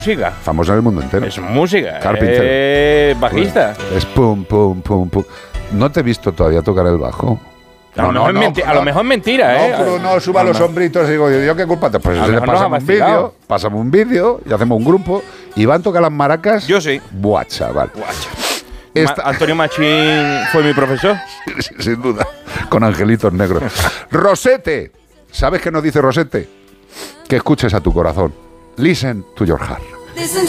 música. Famoso en el mundo entero. Es música. Carpintero. Bajista. Es pum, pum, pum, pum. No te he visto todavía tocar el bajo. A lo mejor es mentira, ¿eh? No, suba los hombritos y digo, ¿yo qué culpa te? Pues A lo mejor pásame un vídeo y hacemos un grupo y van a tocar las maracas. Yo sí. Buah, chaval. Antonio Machín fue mi profesor. Sin duda, con angelitos negros. Rosete, ¿sabes qué nos dice Rosete? Que escuches a tu corazón. Listen to your heart. Listen